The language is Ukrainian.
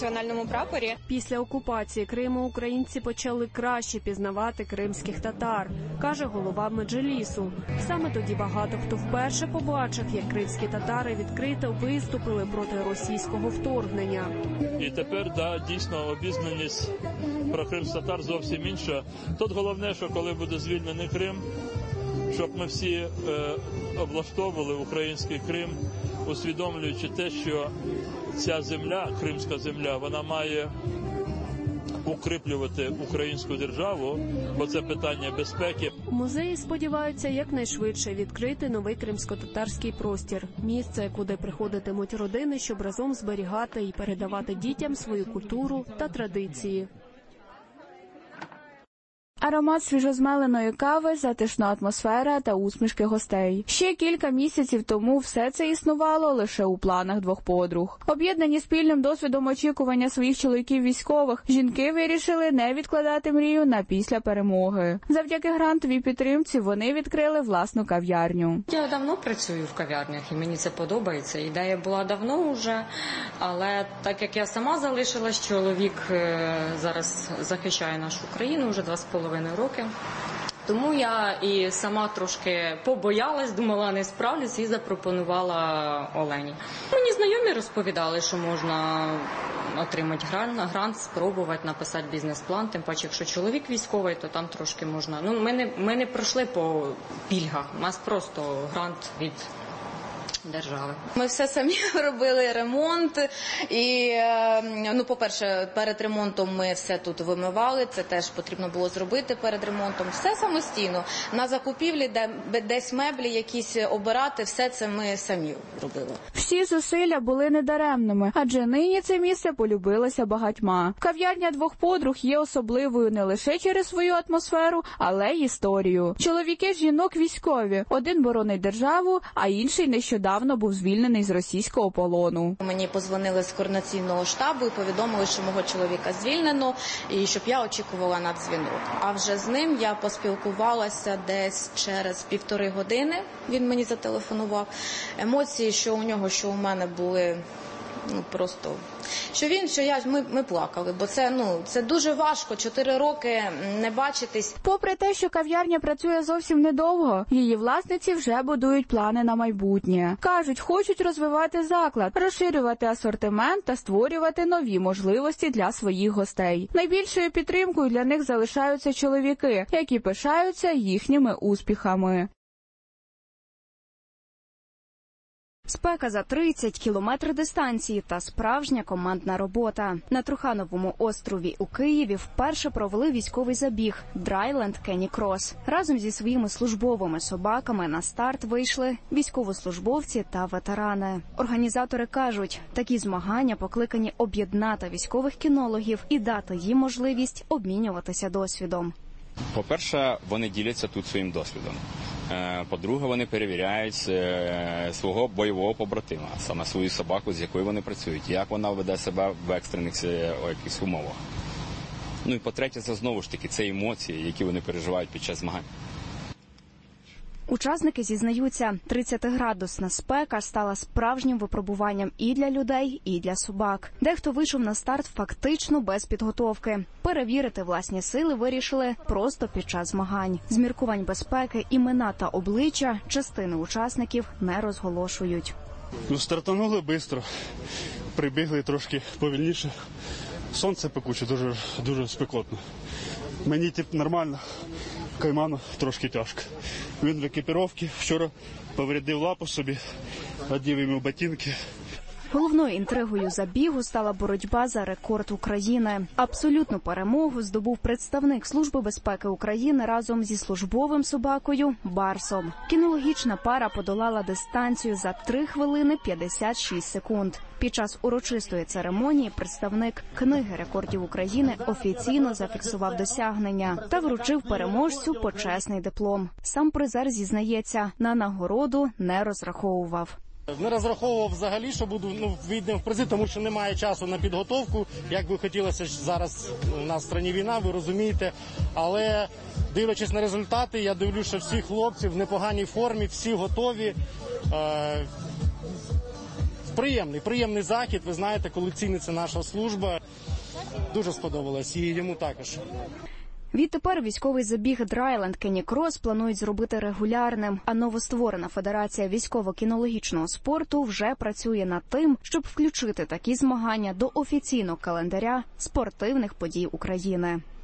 національному прапорі. Після окупації Криму українці почали краще пізнавати кримських татар, каже голова Меджлісу. Саме тоді багато хто вперше побачив, як кримські татари відкрито виступили проти російського вторгнення. І тепер, дійсно, обізнаність про кримських татар зовсім інша. Тут головне, що коли буде звільнений Крим, щоб ми всі облаштовували український Крим, усвідомлюючи те, що ця земля, кримська земля, вона має укріплювати українську державу, бо це питання безпеки. У музеї сподіваються якнайшвидше відкрити новий кримсько-татарський простір. Місце, куди приходитимуть родини, щоб разом зберігати і передавати дітям свою культуру та традиції. Аромат свіжозмеленої кави, затишна атмосфера та усмішки гостей. Ще кілька місяців тому все це існувало лише у планах двох подруг. Об'єднані спільним досвідом очікування своїх чоловіків військових, жінки вирішили не відкладати мрію на після перемоги. Завдяки грантовій підтримці вони відкрили власну кав'ярню. Я давно працюю в кав'ярнях і мені це подобається. Ідея була давно вже, але так як я сама залишилась, чоловік зараз захищає нашу країну вже 2,5 роки. Тому я і сама трошки побоялась, думала, не справлюсь, і запропонувала Олені. Мені знайомі розповідали, що можна отримати грант, спробувати написати бізнес-план, тим паче, якщо чоловік військовий, то там трошки можна. Ми не пройшли по пільгах, у нас просто грант від держави. Ми все самі робили, ремонт. І, по-перше, перед ремонтом ми все тут вимивали, це теж потрібно було зробити перед ремонтом. Все самостійно. На закупівлі, десь меблі якісь обирати, все це ми самі робили. Всі зусилля були недаремними, адже нині це місце полюбилося багатьма. Кав'ярня двох подруг є особливою не лише через свою атмосферу, але й історію. Чоловіки жінок військові. Один боронить державу, а інший нещодавно був звільнений з російського полону. Мені подзвонили з координаційного штабу і повідомили, що мого чоловіка звільнено і щоб я очікувала на дзвінок. А вже з ним я поспілкувалася десь через 1,5 години. Він мені зателефонував. Емоції, що у нього, що у мене були просто... Ми плакали, бо це дуже важко, 4 роки не бачитись. Попри те, що кав'ярня працює зовсім недовго, її власниці вже будують плани на майбутнє. Кажуть, хочуть розвивати заклад, розширювати асортимент та створювати нові можливості для своїх гостей. Найбільшою підтримкою для них залишаються чоловіки, які пишаються їхніми успіхами. Спека за 30 кілометрів дистанції та справжня командна робота. На Трухановому острові у Києві вперше провели військовий забіг Драйленд Кенні Крос. Разом зі своїми службовими собаками на старт вийшли військовослужбовці та ветерани. Організатори кажуть, такі змагання покликані об'єднати військових кінологів і дати їм можливість обмінюватися досвідом. По-перше, вони діляться тут своїм досвідом. По-друге, вони перевіряють свого бойового побратима, саме свою собаку, з якою вони працюють, як вона веде себе в екстрених якихось умовах. І по-третє, це знову ж таки, це емоції, які вони переживають під час змагань. Учасники зізнаються, 30-градусна спека стала справжнім випробуванням і для людей, і для собак. Дехто вийшов на старт фактично без підготовки. Перевірити власні сили вирішили просто під час змагань. З міркувань безпеки імена та обличчя частини учасників не розголошують. Стартанули швидко, прибігли трошки повільніше. Сонце пекуче, дуже спекотно. Мені нормально. Кайману трошки тяжко. Він в екіпіровці, вчора повредив лапу собі, одів йому ботинки. Головною інтригою забігу стала боротьба за рекорд України. Абсолютну перемогу здобув представник Служби безпеки України разом зі службовим собакою Барсом. Кінологічна пара подолала дистанцію за 3 хвилини 56 секунд. Під час урочистої церемонії представник Книги рекордів України офіційно зафіксував досягнення та вручив переможцю почесний диплом. Сам призер зізнається, на нагороду не розраховував. Не розраховував взагалі, що буду вийдемо в призи, тому що немає часу на підготовку. Як би хотілося, зараз у нас в країні війна, ви розумієте. Але дивлячись на результати, я дивлюся, що всі хлопці в непоганій формі, всі готові. Приємний захід, ви знаєте, коли ціниться наша служба. Дуже сподобалось, і йому також. Відтепер військовий забіг Драйленд Кенні-Крос планують зробити регулярним, а новостворена Федерація військово-кінологічного спорту вже працює над тим, щоб включити такі змагання до офіційного календаря спортивних подій України.